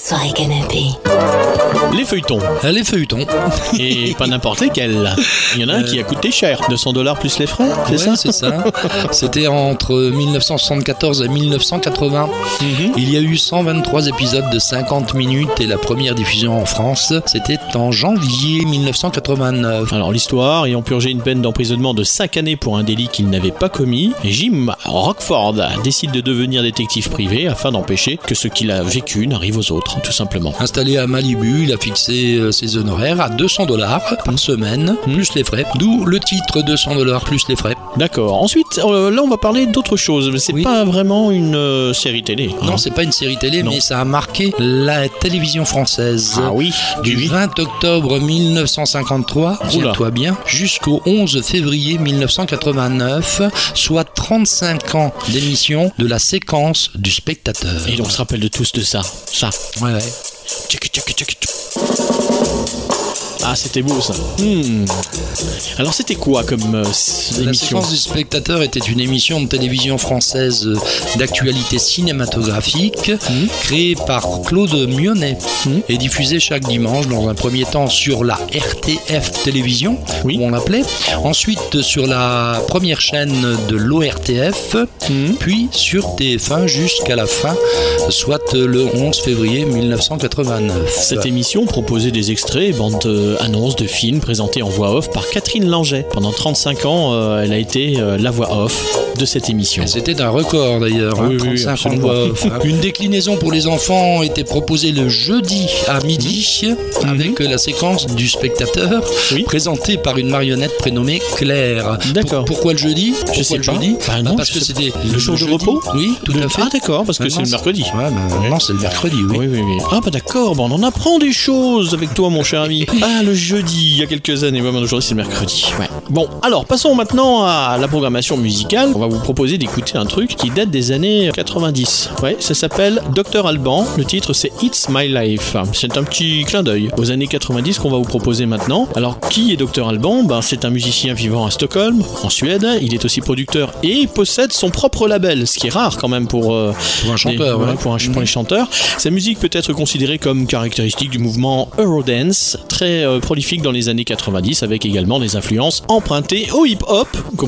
Soirée canapé. Les feuilletons. Les feuilletons. Et pas n'importe lesquels. Il y en a un qui a coûté cher. $200 plus les frais, C'est ça. C'était entre 1974 et 1980. Il y a eu 123 épisodes de 50 minutes et la première diffusion en France, c'était en janvier 1989. Alors l'histoire, ayant purgé une peine d'emprisonnement de 5 années pour un délit qu'il n'avait pas commis, Jim Rockford décide de devenir détective privé afin d'empêcher que ce qu'il a vécu n'arrive aux autres, tout simplement. Installé à Malibu, il a fixé ses honoraires à $200 par semaine, plus les frais. D'où le titre $200 plus les frais. D'accord. Ensuite, là on va parler d'autre chose. Mais c'est pas vraiment une série télé. Non, c'est pas une série télé, mais ça a marqué la télévision française. Ah oui. Du 20 octobre 1953, tiens-toi bien, jusqu'au 11 février 1989, soit 35 ans d'émission de la séquence du spectateur. Et on se rappelle de tous de ça. Ouais. Ah, c'était beau ça. Alors c'était quoi comme émission ? La séquence du spectateur était une émission de télévision française d'actualité cinématographique créée par Claude Mionnet et diffusée chaque dimanche dans un premier temps sur la RTF Télévision, où on l'appelait, ensuite sur la première chaîne de l'ORTF, puis sur TF1 jusqu'à la fin, soit le 11 février 1989. Cette émission proposait des extraits, bandes annonces de films présentés en voix off par Catherine Langeais. Pendant 35 ans, elle a été la voix off de cette émission. Et c'était un record d'ailleurs, 35 ans de voix off. Une déclinaison pour les enfants était proposée le jeudi à midi avec la séquence du spectateur présentée par une marionnette prénommée Claire. D'accord. Pourquoi le jeudi ? Je sais pas. Parce que c'était le jour de repos ? Oui, tout à fait. Ah d'accord, parce que c'est le mercredi. Non, c'est le mercredi, oui. Ah bah d'accord, on en apprend des choses avec toi mon cher ami. Ah, le jeudi, il y a quelques années, aujourd'hui c'est le mercredi. Bon, alors passons maintenant à la programmation musicale. On va vous proposer d'écouter un truc qui date des années 90. Ça s'appelle Dr Alban. Le titre c'est It's My Life. C'est un petit clin d'œil aux années 90 qu'on va vous proposer maintenant. Alors qui est Dr Alban ? C'est un musicien vivant à Stockholm, en Suède. Il est aussi producteur et il possède son propre label, ce qui est rare quand même pour un chanteur. Pour les chanteurs. Sa musique peut être considérée comme caractéristique du mouvement Eurodance, très prolifique dans les années 90, avec également des influences empruntées au hip-hop,